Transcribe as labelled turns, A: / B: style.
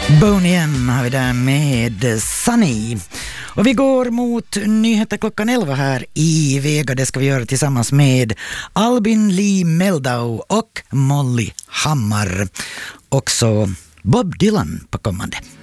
A: Boney M har vi där med Sunny. Och vi går mot nyheter klockan 11 här i Vega. Det ska vi göra tillsammans med Albin Lee Meldau och Molly Hammar. Också Bob Dylan på kommande.